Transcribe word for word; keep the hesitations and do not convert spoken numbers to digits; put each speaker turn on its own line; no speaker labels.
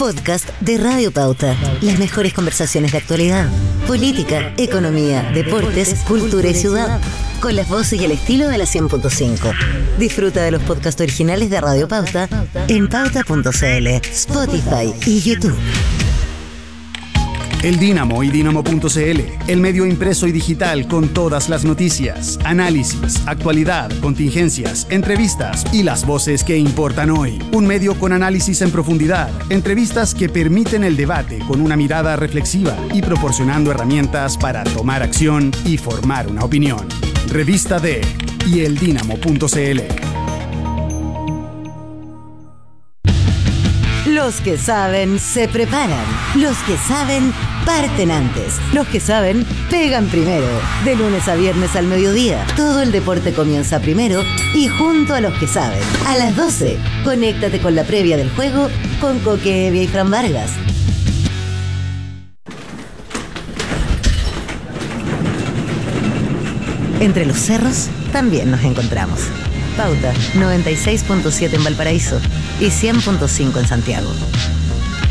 podcast de Radio Pauta. Las mejores conversaciones de actualidad, política, economía, deportes, cultura y ciudad. Con las voces y el estilo de la cien punto cinco. Disfruta de los podcasts originales de Radio Pauta en pauta punto c l, Spotify y YouTube.
El Dínamo y Dínamo punto c l, el medio impreso y digital con todas las noticias, análisis, actualidad, contingencias, entrevistas y las voces que importan hoy. Un medio con análisis en profundidad, entrevistas que permiten el debate con una mirada reflexiva y proporcionando herramientas para tomar acción y formar una opinión. Revista de y el Dínamo punto c l.
Los que saben se preparan. Los que saben parten antes. Los que saben pegan primero. De lunes a viernes al mediodía. Todo el deporte comienza primero y junto a los que saben. A las doce, conéctate con la previa del juego con Coque Evia y Fran Vargas. Entre los cerros también nos encontramos. Pauta noventa y seis punto siete en Valparaíso y cien punto cinco en Santiago.